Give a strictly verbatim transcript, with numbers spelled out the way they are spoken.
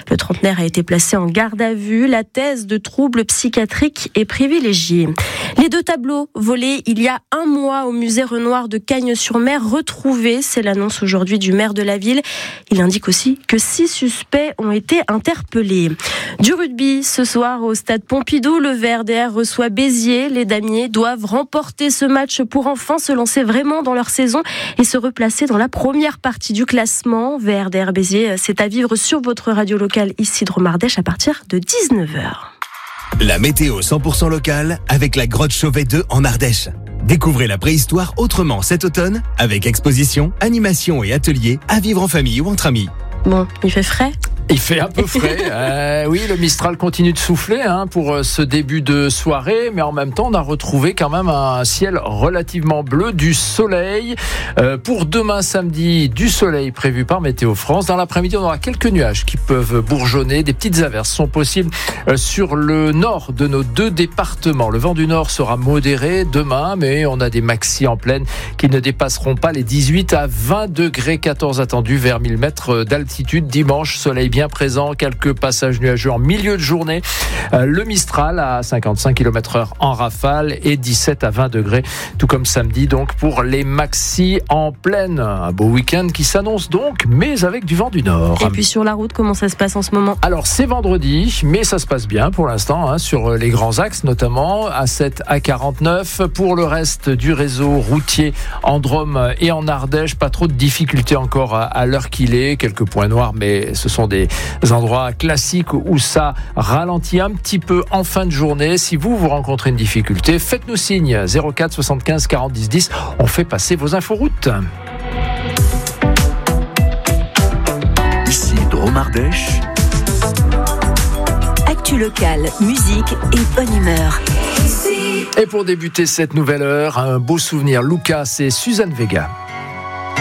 Le trentenaire a été placé en garde à vue. La thèse de troubles psychiatriques est privilégiée. Les deux tableaux volés il y a un mois au musée Renoir de Cagnes-sur-Mer retrouvés. C'est l'annonce aujourd'hui du maire de la ville. Il indique aussi que six suspects ont été interpellés. Du rugby ce soir au stade Pompidou, le V R D R reçoit Béziers. Les damiers doivent remporter ce match pour enfin se lancer vraiment dans leur saison et se replacer dans la première partie du classement. V R D R Béziers, c'est à vivre sur votre radio locale Isidro-Mardèche à partir de dix-neuf heures. La météo cent pour cent locale avec la grotte Chauvet deux en Ardèche. Découvrez la préhistoire autrement cet automne avec exposition, animation et ateliers à vivre en famille ou entre amis. Bon, il fait frais ? Il fait un peu frais. Euh, oui, le Mistral continue de souffler hein, pour ce début de soirée, mais en même temps, on a retrouvé quand même un ciel relativement bleu, du soleil. Euh, pour demain samedi, du soleil prévu par Météo France. Dans l'après-midi, on aura quelques nuages qui peuvent bourgeonner. Des petites averses sont possibles euh, sur le nord de nos deux départements. Le vent du nord sera modéré demain, mais on a des maxis en plaine qui ne dépasseront pas les dix-huit à vingt degrés, quatorze attendus vers mille mètres d'altitude. Dimanche, soleil bien présent, quelques passages nuageux en milieu de journée. Euh, le Mistral à cinquante-cinq kilomètres heure en rafale et dix-sept à vingt degrés, tout comme samedi donc pour les maxis en plaine. Un beau week-end qui s'annonce donc, mais avec du vent du nord. Et puis sur la route, comment ça se passe en ce moment ? Alors c'est vendredi, mais ça se passe bien pour l'instant hein, sur les grands axes, notamment A sept, A quarante-neuf. Pour le reste du réseau routier en Drôme et en Ardèche, pas trop de difficultés encore à, à l'heure qu'il est. Quelques points noirs, mais ce sont des endroits classiques où ça ralentit un petit peu en fin de journée. Si vous, vous rencontrez une difficulté, faites-nous signe. zéro quatre soixante-quinze quarante dix dix. On fait passer vos inforoutes. Ici Drôme-Ardèche. Actu locale, musique et bonne humeur. Et pour débuter cette nouvelle heure, un beau souvenir. Lucas et Suzanne Vega.